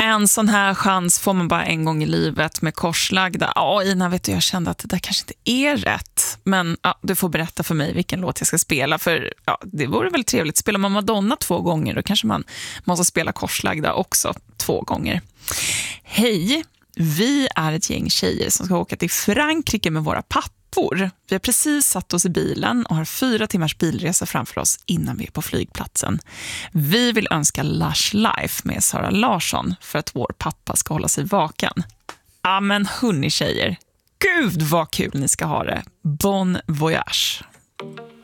en sån här chans får man bara en gång i livet med korslagda. Ja, Ina, vet du, jag kände att det där kanske inte är rätt. Men ja, du får berätta för mig vilken låt jag ska spela. För ja, det vore väl trevligt. Spelar man Madonna 2 gånger, då kanske man måste spela korslagda också 2 gånger. Hej, vi är ett gäng tjejer som ska åka till Frankrike med våra pappor. Vi har precis satt oss i bilen och har 4 timmars bilresa framför oss innan vi är på flygplatsen. Vi vill önska Lush Life med Sara Larsson för att vår pappa ska hålla sig vaken. Ja, men hörni tjejer, gud vad kul ni ska ha det. Bon voyage!